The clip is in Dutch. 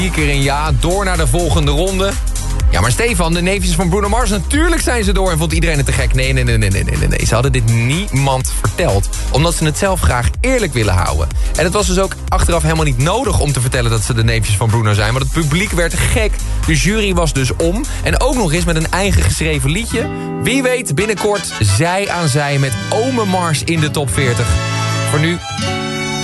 4 keer een ja, door naar de volgende ronde. Ja, maar Stefan, de neefjes van Bruno Mars, natuurlijk zijn ze door en vond iedereen het te gek. Nee. Ze hadden dit niemand verteld, omdat ze het zelf graag eerlijk willen houden. En het was dus ook achteraf helemaal niet nodig om te vertellen dat ze de neefjes van Bruno zijn, want het publiek werd gek. De jury was dus om en ook nog eens met een eigen geschreven liedje. Wie weet binnenkort zij aan zij met Ome Mars in de top 40. Voor nu,